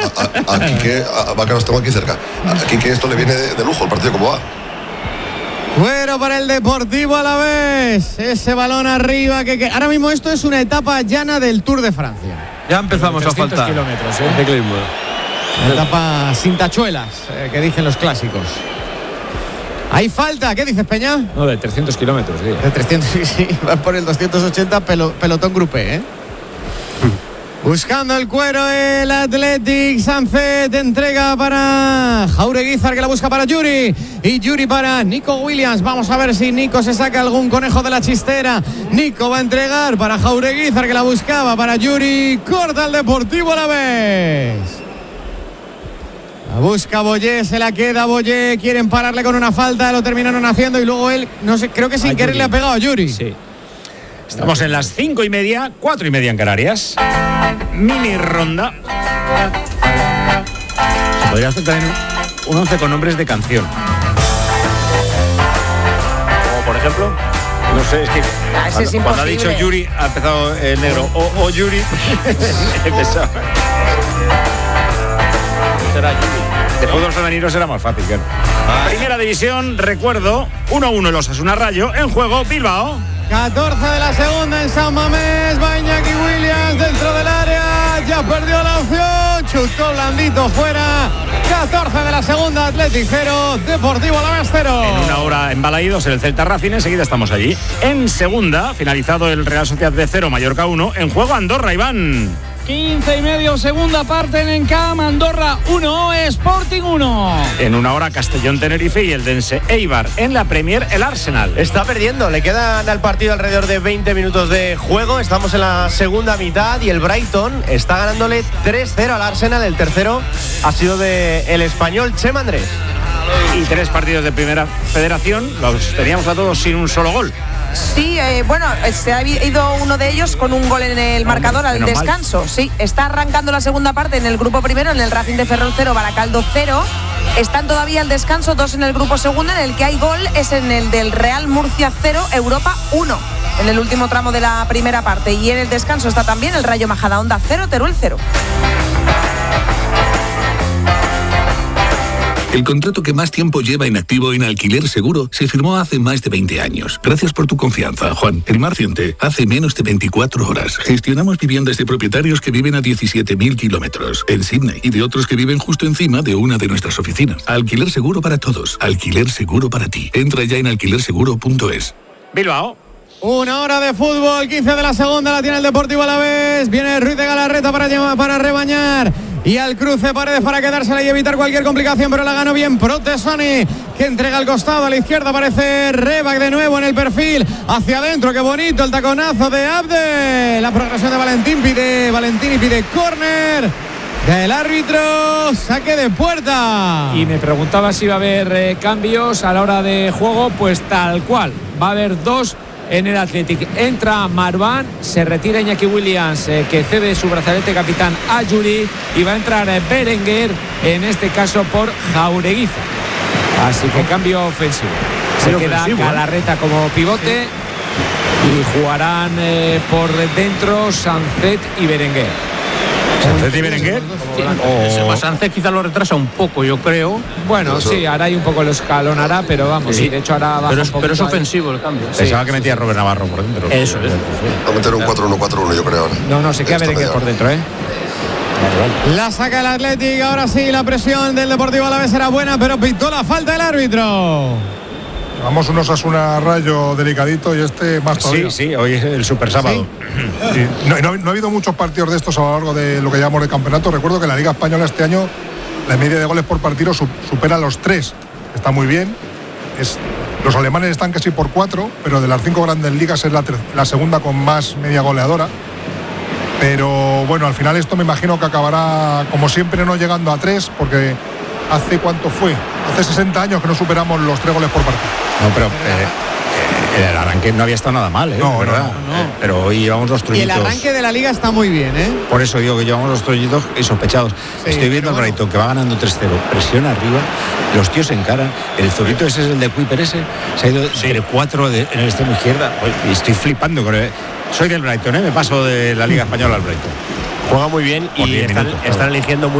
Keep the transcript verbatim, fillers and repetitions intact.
a, a, a Quique, a, a, que los tengo aquí cerca. A Quique esto le viene de, de lujo, el partido como va. Cuero para el Deportivo Alavés. Ese balón arriba. Que, que ahora mismo esto es una etapa llana del Tour de Francia. Ya empezamos a faltar kilómetros, ¿eh? de clima. Una etapa sin tachuelas, eh, que dicen los clásicos. Hay falta, ¿qué dices, Peña? No, de trescientos kilómetros, tío. De trescientos, sí, sí, va por el doscientos ochenta, pelo, pelotón grupé, ¿eh? Buscando el cuero el Athletic. Sancet entrega para Jaureguizar, que la busca para Yuri. Y Yuri para Nico Williams. Vamos a ver si Nico se saca algún conejo de la chistera. Nico va a entregar para Jaureguizar, que la buscaba para Yuri. Corta el Deportivo Alavés. La busca Boyé, se la queda Boyé. Quieren pararle con una falta, lo terminaron haciendo. Y luego él, no sé, creo que sin querer le ha pegado a Yuri. Sí. Estamos en las cinco y media, cuatro y media en Canarias. Mini ronda. Se podría hacer también un once con nombres de canción. Como por ejemplo, no sé, es que Ah, ese cuando, es cuando ha dicho imposible. Yuri ha empezado el negro. O, o Yuri. He pensado. Será Yuri. De fútbol femenino será más fácil, claro. Primera división, recuerdo, uno a uno el Osasuna Rayo. En juego, Bilbao. catorce de la segunda en San Mamés. Va Iñaki Williams dentro del área. Ya perdió la opción. Chutó blandito fuera. catorce de la segunda. Athletic cero. Deportivo Alavés cero. En una hora en Balaídos, en el Celta Racing. Enseguida estamos allí. En segunda, finalizado el Real Sociedad de cero, Mallorca uno. En juego, Andorra, Iván. quince y medio, segunda parte en Encam. Andorra uno, Sporting uno. En una hora, Castellón, Tenerife y el Dense Eibar. En la Premier, el Arsenal. Está perdiendo, le quedan al partido alrededor de veinte minutos de juego. Estamos en la segunda mitad y el Brighton está ganándole tres cero al Arsenal. El tercero ha sido de el español Chema Andrés. Y tres partidos de Primera Federación. Los teníamos a todos sin un solo gol. Sí, eh, bueno, se ha ido uno de ellos con un gol en el marcador al menos descanso. mal. Sí, está arrancando la segunda parte en el grupo primero, en el Racing de Ferrol cero, Baracaldo cero. Están todavía al descanso dos en el grupo segundo, en el que hay gol es en el del Real Murcia cero, Europa uno, en el último tramo de la primera parte. Y en el descanso está también el Rayo Majadahonda cero, Teruel cero. El contrato que más tiempo lleva inactivo en Alquiler Seguro se firmó hace más de veinte años. Gracias por tu confianza, Juan. En Marciente, hace menos de veinticuatro horas, gestionamos viviendas de propietarios que viven a diecisiete mil kilómetros en Sydney y de otros que viven justo encima de una de nuestras oficinas. Alquiler Seguro para todos. Alquiler Seguro para ti. Entra ya en alquiler seguro punto es. Bilbao. Una hora de fútbol, quince de la segunda, la tiene el Deportivo Alavés. Viene Ruiz de Galarreta para, llevar, para rebañar. Y al cruce Paredes para quedársela y evitar cualquier complicación, pero la ganó bien Protesani, que entrega al costado. A la izquierda aparece Rebac de nuevo en el perfil. Hacia adentro, qué bonito el taconazo de Abde. La progresión de Valentín pide, Valentín y pide córner del árbitro, saque de puerta. Y me preguntaba si iba a haber eh, cambios a la hora de juego, pues tal cual. Va a haber dos en el Athletic. Entra Marván, se retira Iñaki Williams, eh, que cede su brazalete capitán a Yuri, y va a entrar eh, Berenguer, en este caso por Jaureguiza. Así que cambio ofensivo. Se Muy queda ofensivo, Galarreta ¿eh? como pivote, y jugarán eh, por dentro Sancet y Berenguer. Sancet y Berenguer. O Sánchez quizá lo retrasa un poco, yo creo. Bueno, sí, ahora hay un poco lo escalonará, pero vamos, sí, de hecho ahora baja pero es, un poco. pero es ofensivo el cambio. Pensaba que metía a Robert Navarro por dentro. Eso es. Va a meter un cuatro uno cuatro uno, yo creo ahora. No, no, se queda Berenguer por dentro, ¿eh? La saca el Athletic, ahora sí, la presión del Deportivo Alavés era buena, pero pitó la falta el árbitro. Vamos unos Osasuna Rayo delicadito y este más todavía. Sí, sí, hoy es el super sábado. Sí. Sí. No, no, no ha habido muchos partidos de estos a lo largo de lo que llamamos de campeonato. Recuerdo que en la Liga Española este año la media de goles por partido su, supera los tres. Está muy bien. Es, los alemanes están casi por cuatro, pero de las cinco grandes ligas es la, la segunda con más media goleadora. Pero bueno, al final esto me imagino que acabará, como siempre, no llegando a tres, porque ¿hace cuánto fue? Hace sesenta años que no superamos los tres goles por partido. No, pero eh, el arranque no había estado nada mal, ¿eh? No, ¿verdad? no, no. Eh, pero hoy llevamos dos Y el trullitos. arranque de la liga está muy bien, ¿eh? Por eso digo que llevamos los trullitos y sospechados. Sí, Estoy viendo al pero Brighton que va ganando tres cero. Presión arriba. Los tíos se encaran. El zorrito ese es el de Kuiper ese. Se ha ido entre cuatro de, en el extremo izquierda. Y estoy flipando con él. Soy del Brighton, ¿eh? Me paso de la Liga Española al Brighton. Juega muy bien Por y diez están, minutos, claro. están eligiendo muy